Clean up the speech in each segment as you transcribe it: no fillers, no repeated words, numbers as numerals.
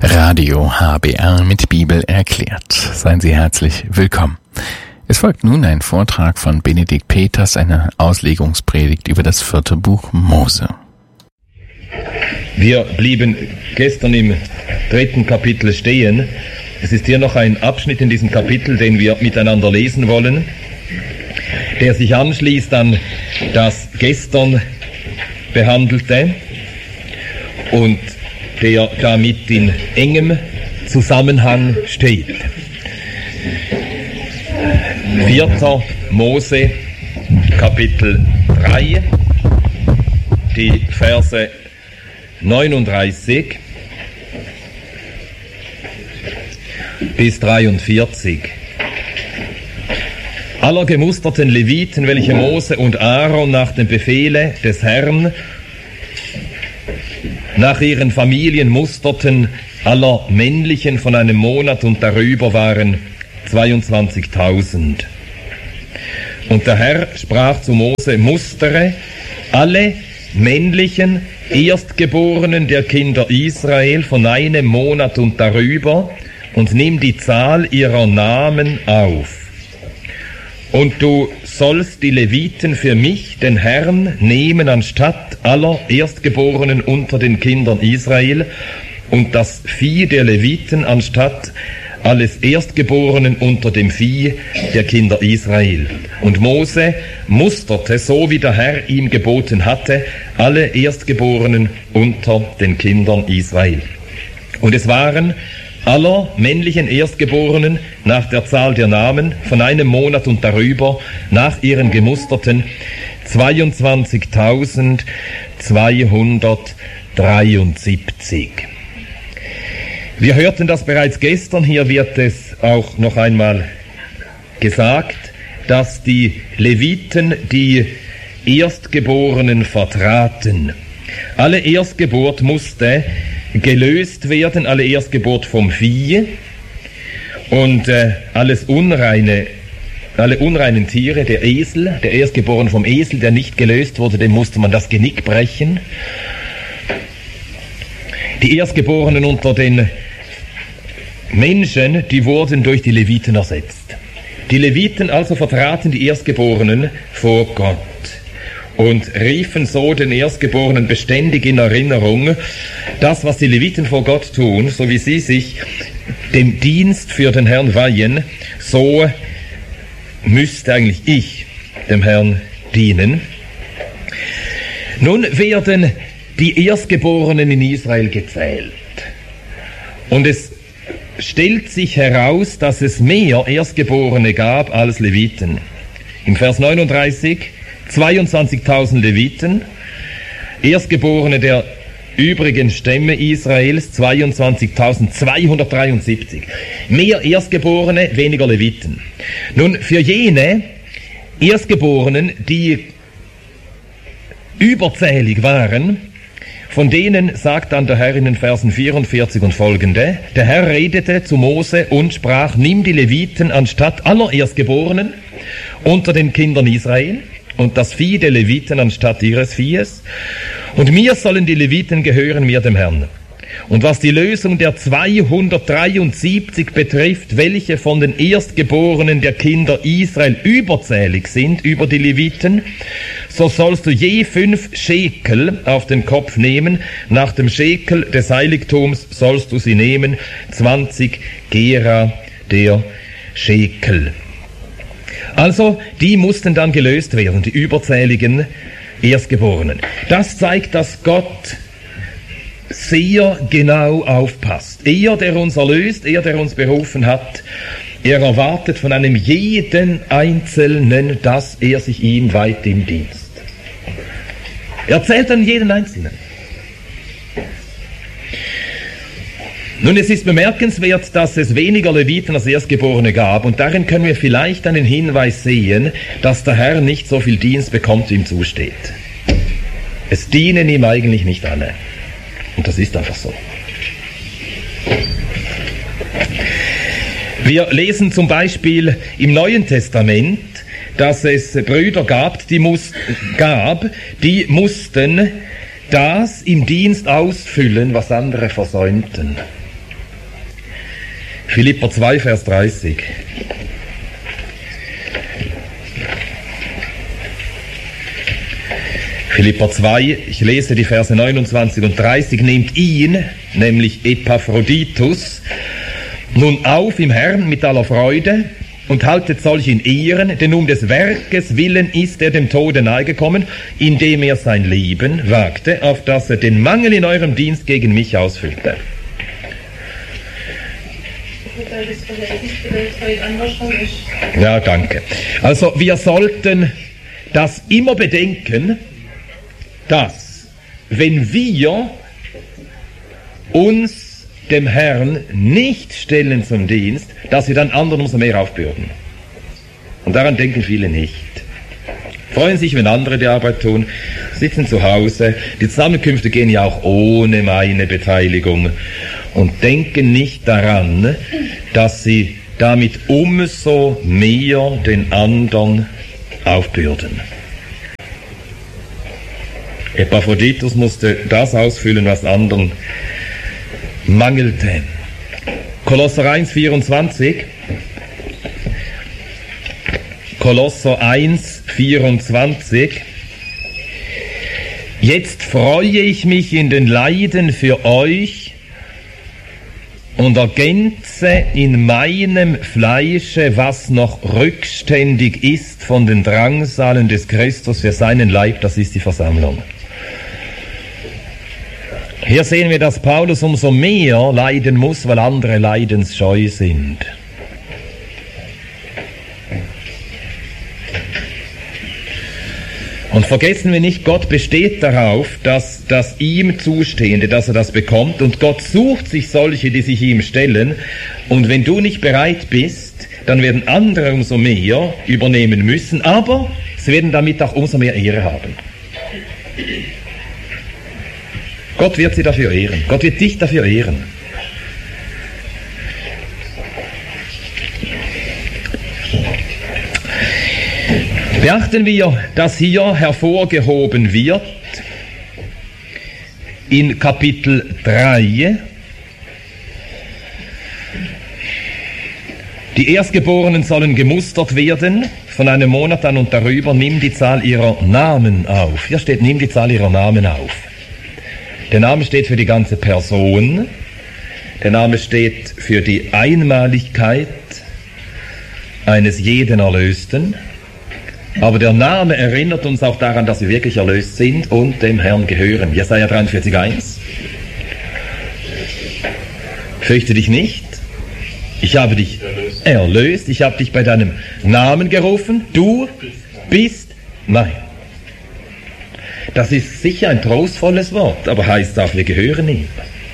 Radio HBR mit Bibel erklärt. Seien Sie herzlich willkommen. Es folgt nun ein Vortrag von Benedikt Peters, eine Auslegungspredigt über das 4. Buch Mose. Wir blieben gestern im 3. Kapitel stehen. Es ist hier noch ein Abschnitt in diesem Kapitel, den wir miteinander lesen wollen, der sich anschließt an das gestern Behandelte und der damit in engem Zusammenhang steht. 4. Mose, Kapitel 3, die Verse 39 bis 43. Aller gemusterten Leviten, welche Mose und Aaron nach dem Befehle des Herrn nach ihren Familien musterten, aller männlichen von einem Monat und darüber waren 22.000. Und der Herr sprach zu Mose: Mustere alle männlichen Erstgeborenen der Kinder Israel von einem Monat und darüber und nimm die Zahl ihrer Namen auf. Und du sollst die Leviten für mich, den Herrn, nehmen anstatt aller Erstgeborenen unter den Kindern Israel und das Vieh der Leviten anstatt alles Erstgeborenen unter dem Vieh der Kinder Israel. Und Mose musterte, so wie der Herr ihm geboten hatte, alle Erstgeborenen unter den Kindern Israel. Und es waren aller männlichen Erstgeborenen nach der Zahl der Namen von einem Monat und darüber nach ihren Gemusterten 22.273. Wir hörten das bereits gestern, hier wird es auch noch einmal gesagt, dass die Leviten die Erstgeborenen vertraten. Alle Erstgeburt musste gelöst werden, alle Erstgeburt vom Vieh und alle unreinen Tiere, der Esel, der Erstgeborene vom Esel, der nicht gelöst wurde, dem musste man das Genick brechen. Die Erstgeborenen unter den Menschen, die wurden durch die Leviten ersetzt. Die Leviten also vertraten die Erstgeborenen vor Gott und riefen so den Erstgeborenen beständig in Erinnerung, das, was die Leviten vor Gott tun, so wie sie sich dem Dienst für den Herrn weihen, so müsste eigentlich ich dem Herrn dienen. Nun werden die Erstgeborenen in Israel gezählt. Und es stellt sich heraus, dass es mehr Erstgeborene gab als Leviten. Im Vers 39 22.000 Leviten, Erstgeborene der übrigen Stämme Israels 22.273. Mehr Erstgeborene, weniger Leviten. Nun, für jene Erstgeborenen, die überzählig waren, von denen sagt dann der Herr in den Versen 44 und folgende: Der Herr redete zu Mose und sprach: Nimm die Leviten anstatt aller Erstgeborenen unter den Kindern Israel und das Vieh der Leviten anstatt ihres Viehes. Und mir sollen die Leviten gehören, mir dem Herrn. Und was die Lösung der 273 betrifft, welche von den Erstgeborenen der Kinder Israel überzählig sind über die Leviten, so sollst du je 5 Schekel auf den Kopf nehmen. Nach dem Schekel des Heiligtums sollst du sie nehmen, 20 Gera der Schekel. Also, die mussten dann gelöst werden, die überzähligen Erstgeborenen. Das zeigt, dass Gott sehr genau aufpasst. Er, der uns erlöst, er, der uns berufen hat, er erwartet von einem jeden Einzelnen, dass er sich ihm weiht im Dienst. Er zählt an jeden Einzelnen. Nun, es ist bemerkenswert, dass es weniger Leviten als Erstgeborene gab, und darin können wir vielleicht einen Hinweis sehen, dass der Herr nicht so viel Dienst bekommt, wie ihm zusteht. Es dienen ihm eigentlich nicht alle. Und das ist einfach so. Wir lesen zum Beispiel im Neuen Testament, dass es Brüder gab, die mussten das im Dienst ausfüllen, was andere versäumten. Philipper 2, Vers 30. Philipper 2, ich lese die Verse 29 und 30, nehmt ihn, nämlich Epaphroditus, nun auf im Herrn mit aller Freude und haltet solch in Ehren, denn um des Werkes willen ist er dem Tode nahegekommen, indem er sein Leben wagte, auf dass er den Mangel in eurem Dienst gegen mich ausfüllte. Ja, danke. Also wir sollten das immer bedenken, dass wenn wir uns dem Herrn nicht stellen zum Dienst, dass wir dann anderen umso mehr aufbürden. Und daran denken viele nicht. Freuen sich, wenn andere die Arbeit tun, sitzen zu Hause. Die Zusammenkünfte gehen ja auch ohne meine Beteiligung und denken nicht daran, dass sie damit umso mehr den anderen aufbürden. Epaphroditus musste das ausfüllen, was anderen mangelte. Kolosser 1, 24. Kolosser 1, 24. Jetzt freue ich mich in den Leiden für euch und ergänze in meinem Fleische, was noch rückständig ist von den Drangsalen des Christus für seinen Leib, das ist die Versammlung. Hier sehen wir, dass Paulus umso mehr leiden muss, weil andere leidensscheu sind. Und vergessen wir nicht, Gott besteht darauf, dass das ihm Zustehende, dass er das bekommt. Und Gott sucht sich solche, die sich ihm stellen. Und wenn du nicht bereit bist, dann werden andere umso mehr übernehmen müssen. Aber sie werden damit auch umso mehr Ehre haben. Gott wird sie dafür ehren. Gott wird dich dafür ehren. Beachten wir, dass hier hervorgehoben wird in Kapitel 3, die Erstgeborenen sollen gemustert werden von einem Monat an und darüber, nimm die Zahl ihrer Namen auf. Hier steht, nimm die Zahl ihrer Namen auf. Der Name steht für die ganze Person, der Name steht für die Einmaligkeit eines jeden Erlösten, aber der Name erinnert uns auch daran, dass wir wirklich erlöst sind und dem Herrn gehören. Jesaja 43,1. Fürchte dich nicht, ich habe dich erlöst, ich habe dich bei deinem Namen gerufen, du bist mein. Das ist sicher ein trostvolles Wort, aber heißt auch, wir gehören ihm.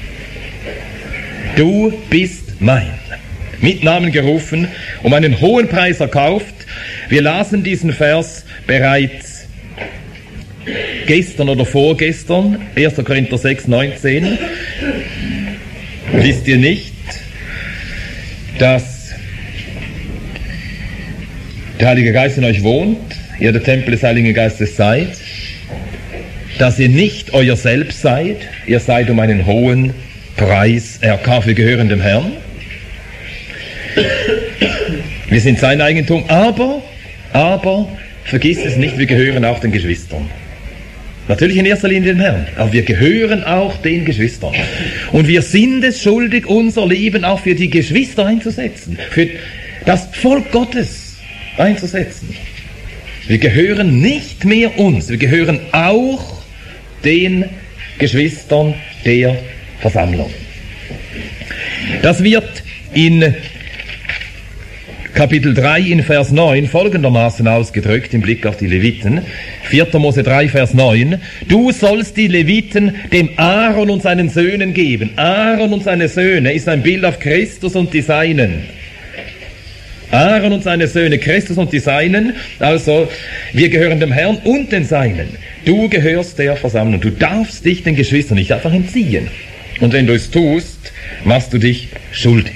Du bist mein. Mit Namen gerufen, um einen hohen Preis erkauft. Wir lasen diesen Vers bereits gestern oder vorgestern, 1. Korinther 6, 19. Wisst ihr nicht, dass der Heilige Geist in euch wohnt, ihr der Tempel des Heiligen Geistes seid, dass ihr nicht euer Selbst seid, ihr seid um einen hohen Preis erkauft, wir gehören dem Herrn. Wir sind sein Eigentum, aber vergiss es nicht, wir gehören auch den Geschwistern. Natürlich in erster Linie dem Herrn, aber wir gehören auch den Geschwistern. Und wir sind es schuldig, unser Leben auch für die Geschwister einzusetzen, für das Volk Gottes einzusetzen. Wir gehören nicht mehr uns, wir gehören auch den Geschwistern der Versammlung. Das wird in Kapitel 3 in Vers 9 folgendermaßen ausgedrückt im Blick auf die Leviten. 4. Mose 3, Vers 9. Du sollst die Leviten dem Aaron und seinen Söhnen geben. Aaron und seine Söhne ist ein Bild auf Christus und die Seinen. Aaron und seine Söhne, Christus und die Seinen. Also, wir gehören dem Herrn und den Seinen. Du gehörst der Versammlung. Du darfst dich den Geschwistern nicht einfach entziehen. Und wenn du es tust, machst du dich schuldig.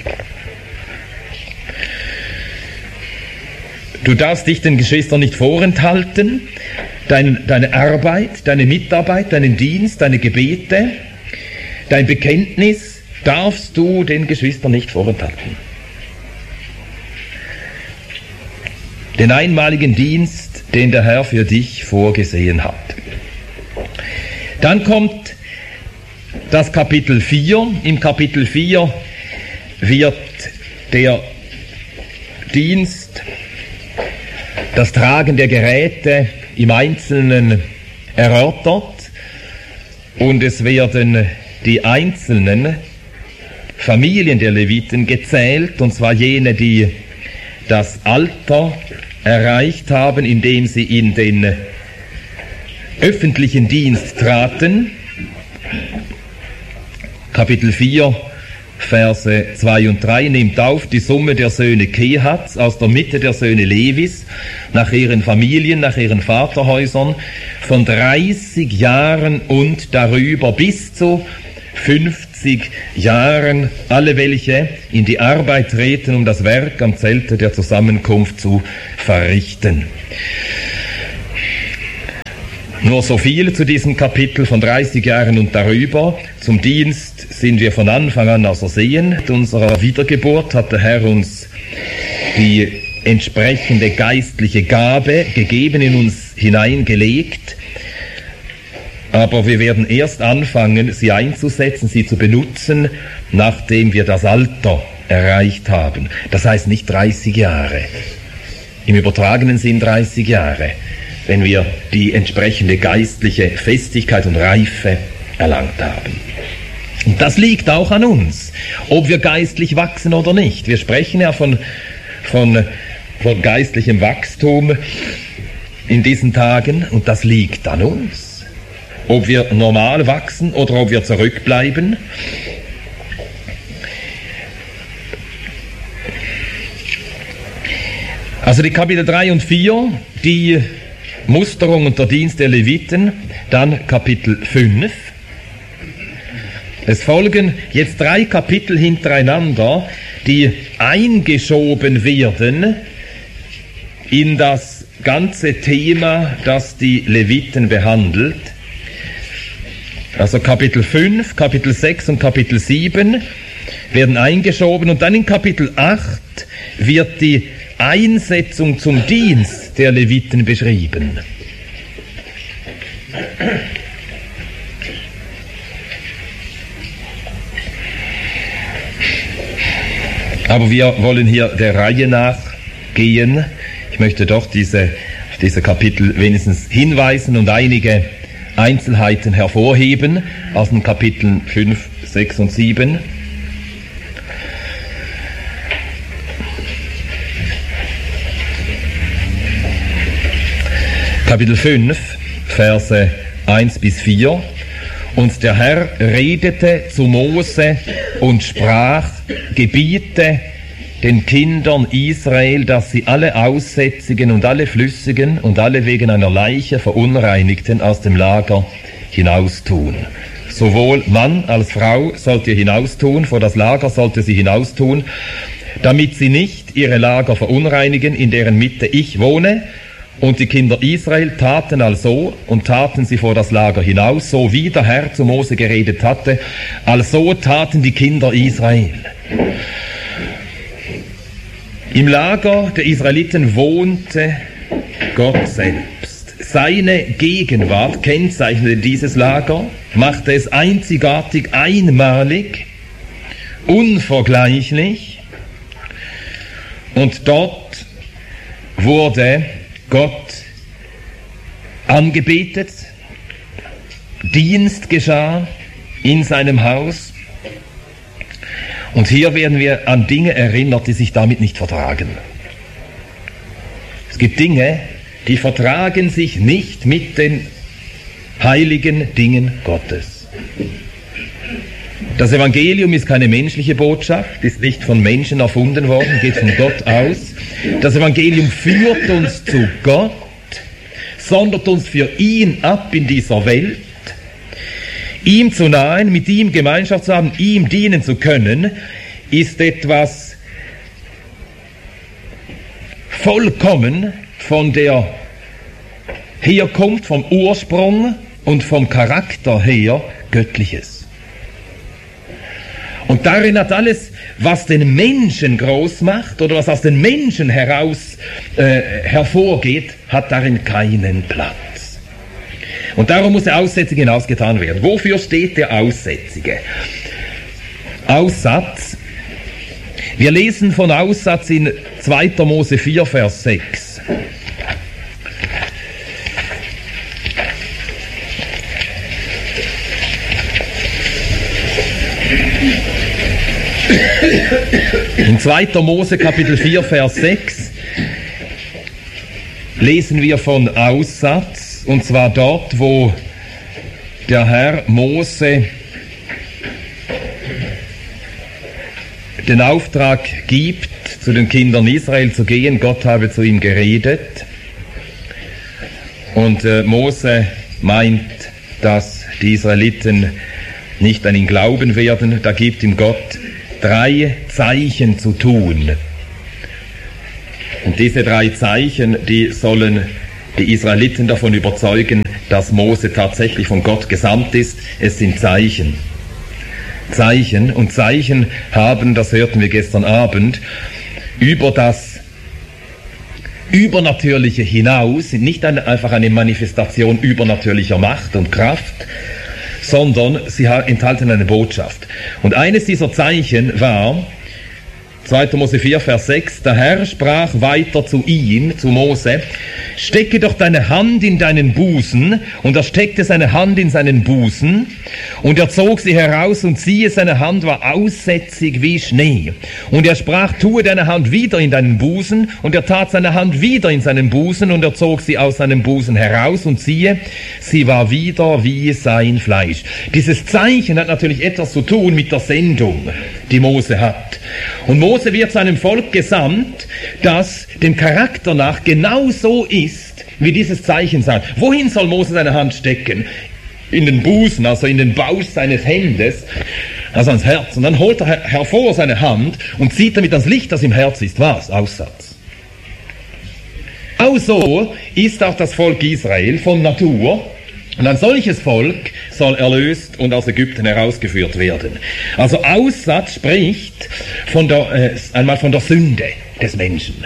Du darfst dich den Geschwistern nicht vorenthalten, deine Arbeit, deine Mitarbeit, deinen Dienst, deine Gebete, dein Bekenntnis darfst du den Geschwistern nicht vorenthalten. Den einmaligen Dienst, den der Herr für dich vorgesehen hat. Dann kommt das Kapitel 4. Im Kapitel 4 wird der Dienst, das Tragen der Geräte im Einzelnen erörtert und es werden die einzelnen Familien der Leviten gezählt, und zwar jene, die das Alter erreicht haben, indem sie in den öffentlichen Dienst traten. Kapitel 4, Verse 2 und 3 nimmt auf die Summe der Söhne Kehats aus der Mitte der Söhne Levis, nach ihren Familien, nach ihren Vaterhäusern, von 30 Jahren und darüber bis zu 50 Jahren, alle welche in die Arbeit treten, um das Werk am Zelte der Zusammenkunft zu verrichten. Nur so viel zu diesem Kapitel von 30 Jahren und darüber. Zum Dienst sind wir von Anfang an ausersehen. Mit unserer Wiedergeburt hat der Herr uns die entsprechende geistliche Gabe gegeben, in uns hineingelegt. Aber wir werden erst anfangen, sie einzusetzen, sie zu benutzen, nachdem wir das Alter erreicht haben. Das heißt nicht 30 Jahre. Im übertragenen Sinn 30 Jahre. Wenn wir die entsprechende geistliche Festigkeit und Reife erlangt haben. Und das liegt auch an uns, ob wir geistlich wachsen oder nicht. Wir sprechen ja von geistlichem Wachstum in diesen Tagen, und das liegt an uns. Ob wir normal wachsen oder ob wir zurückbleiben. Also die Kapitel 3 und 4, die Musterung und der Dienst der Leviten, dann Kapitel 5. Es folgen jetzt 3 Kapitel hintereinander, die eingeschoben werden in das ganze Thema, das die Leviten behandelt. Also Kapitel 5, Kapitel 6 und Kapitel 7 werden eingeschoben, und dann in Kapitel 8 wird die Einsetzung zum Dienst der Leviten beschrieben. Aber wir wollen hier der Reihe nach gehen. Ich möchte doch diese Kapitel wenigstens hinweisen und einige Einzelheiten hervorheben aus den Kapiteln 5, 6 und 7. Kapitel 5, Verse 1 bis 4. Und der Herr redete zu Mose und sprach, gebiete den Kindern Israel, dass sie alle Aussätzigen und alle Flüssigen und alle wegen einer Leiche Verunreinigten aus dem Lager hinaustun. Sowohl Mann als Frau sollt ihr hinaustun, vor das Lager sollt ihr sie hinaustun, damit sie nicht ihre Lager verunreinigen, in deren Mitte ich wohne. Und die Kinder Israel taten also und taten sie vor das Lager hinaus, so wie der Herr zu Mose geredet hatte, also taten die Kinder Israel. Im Lager der Israeliten wohnte Gott selbst. Seine Gegenwart kennzeichnete dieses Lager, machte es einzigartig, einmalig, unvergleichlich, und dort wurde Gott angebetet, Dienst geschah in seinem Haus. Und hier werden wir an Dinge erinnert, die sich damit nicht vertragen. Es gibt Dinge, die vertragen sich nicht mit den heiligen Dingen Gottes. Das Evangelium ist keine menschliche Botschaft, ist nicht von Menschen erfunden worden, geht von Gott aus. Das Evangelium führt uns zu Gott, sondert uns für ihn ab in dieser Welt. Ihm zu nahen, mit ihm Gemeinschaft zu haben, ihm dienen zu können, ist etwas vollkommen von der Herkunft, vom Ursprung und vom Charakter her Göttliches. Und darin hat alles, was den Menschen groß macht oder was aus den Menschen heraus hervorgeht, hat darin keinen Platz. Und darum muss der Aussätzige hinausgetan werden. Wofür steht der Aussätzige? Aussatz. Wir lesen von Aussatz in 2. Mose 4, Vers 6. In 2. Mose Kapitel 4, Vers 6 lesen wir von Aussatz, und zwar dort, wo der Herr Mose den Auftrag gibt, zu den Kindern Israel zu gehen. Gott habe zu ihm geredet. Und Mose meint, dass die Israeliten nicht an ihn glauben werden. Da gibt ihm Gott 3 Zeichen zu tun. Und diese 3 Zeichen, die sollen die Israeliten davon überzeugen, dass Mose tatsächlich von Gott gesandt ist. Es sind Zeichen. Zeichen. Und Zeichen haben, das hörten wir gestern Abend, über das Übernatürliche hinaus, sind nicht einfach eine Manifestation übernatürlicher Macht und Kraft, sondern sie enthalten eine Botschaft. Und eines dieser Zeichen war, 2. Mose 4, Vers 6, der Herr sprach weiter zu ihm, zu Mose, stecke doch deine Hand in deinen Busen. Und er steckte seine Hand in seinen Busen, und er zog sie heraus, und siehe, seine Hand war aussätzig wie Schnee. Und er sprach, tue deine Hand wieder in deinen Busen, und er tat seine Hand wieder in seinen Busen, und er zog sie aus seinem Busen heraus, und siehe, sie war wieder wie sein Fleisch. Dieses Zeichen hat natürlich etwas zu tun mit der Sendung, die Mose hat. Und Mose wird zu einem Volk gesandt, das dem Charakter nach genau so ist, wie dieses Zeichen sagt. Wohin soll Mose seine Hand stecken? In den Busen, also in den Bausch seines Hemdes, also ans Herz. Und dann holt er hervor seine Hand und zieht damit ans Licht, das im Herz ist. Was? Aussatz. Auch so ist auch das Volk Israel von Natur. Und ein solches Volk soll erlöst und aus Ägypten herausgeführt werden. Also Aussatz spricht einmal von der Sünde des Menschen.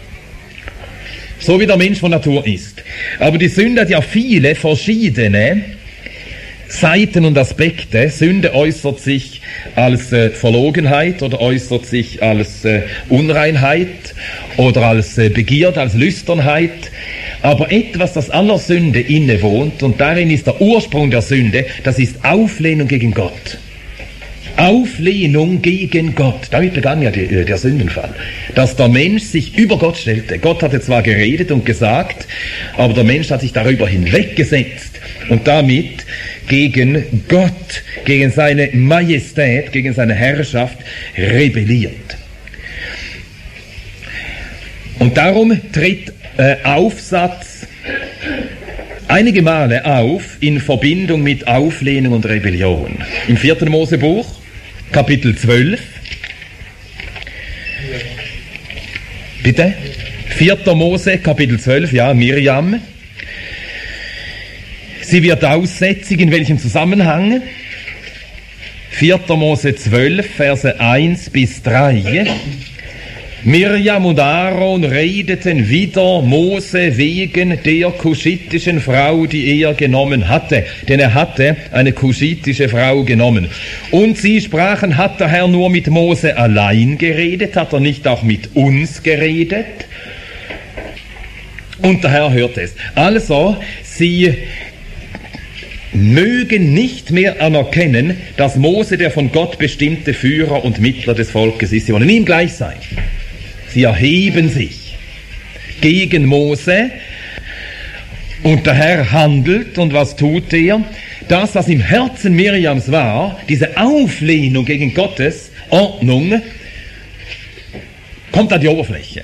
So wie der Mensch von Natur ist. Aber die Sünde hat ja viele verschiedene Seiten und Aspekte. Sünde äußert sich als Verlogenheit oder äußert sich als Unreinheit oder als Begierde, als Lüsternheit. Aber etwas, das aller Sünde innewohnt, und darin ist der Ursprung der Sünde, das ist Auflehnung gegen Gott. Auflehnung gegen Gott. Damit begann ja der Sündenfall. Dass der Mensch sich über Gott stellte. Gott hatte zwar geredet und gesagt, aber der Mensch hat sich darüber hinweggesetzt und damit gegen Gott, gegen seine Majestät, gegen seine Herrschaft rebelliert. Und darum tritt Aufsatz einige Male auf in Verbindung mit Auflehnung und Rebellion. Im 4. Mosebuch, Kapitel 12. Bitte? 4. Mose, Kapitel 12, ja, Miriam. Sie wird aussätzig, in welchem Zusammenhang? 4. Mose 12, Verse 1 bis 3. Mirjam und Aaron redeten wider Mose wegen der kuschitischen Frau, die er genommen hatte. Denn er hatte eine kuschitische Frau genommen. Und sie sprachen, hat der Herr nur mit Mose allein geredet? Hat er nicht auch mit uns geredet? Und der Herr hörte es. Also, sie mögen nicht mehr anerkennen, dass Mose der von Gott bestimmte Führer und Mittler des Volkes ist. Sie wollen ihm gleich sein. Sie erheben sich gegen Mose, und der Herr handelt, und was tut er? Das, was im Herzen Mirjams war, diese Auflehnung gegen Gottes Ordnung, kommt an die Oberfläche.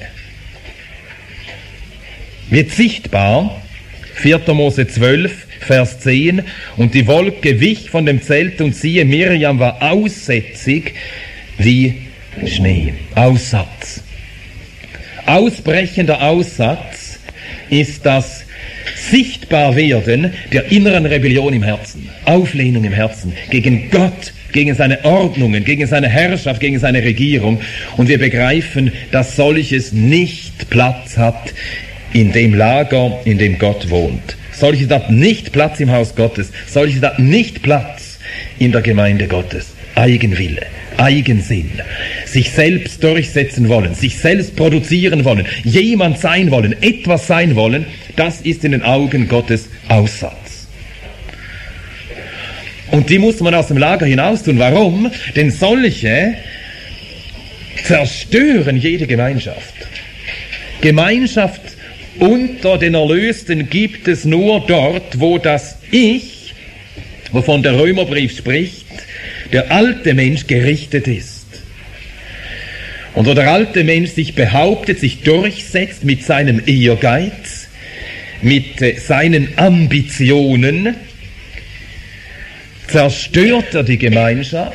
Wird sichtbar, 4. Mose 12, Vers 10, und die Wolke wich von dem Zelt, und siehe, Mirjam war aussätzig wie Schnee. Aussatz. Ausbrechender Aussatz ist das Sichtbarwerden der inneren Rebellion im Herzen, Auflehnung im Herzen gegen Gott, gegen seine Ordnungen, gegen seine Herrschaft, gegen seine Regierung. Und wir begreifen, dass solches nicht Platz hat in dem Lager, in dem Gott wohnt. Solches hat nicht Platz im Haus Gottes. Solches hat nicht Platz in der Gemeinde Gottes. Eigenwille, Eigensinn, sich selbst durchsetzen wollen, sich selbst produzieren wollen, jemand sein wollen, etwas sein wollen, das ist in den Augen Gottes Aussatz. Und die muss man aus dem Lager hinaus tun. Warum? Denn solche zerstören jede Gemeinschaft. Gemeinschaft unter den Erlösten gibt es nur dort, wo das Ich, wovon der Römerbrief spricht, der alte Mensch gerichtet ist. Und wo der alte Mensch sich behauptet, sich durchsetzt mit seinem Ehrgeiz, mit seinen Ambitionen, zerstört er die Gemeinschaft.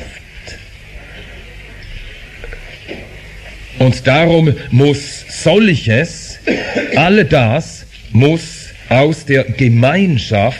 Und darum muss solches, all das muss aus der Gemeinschaft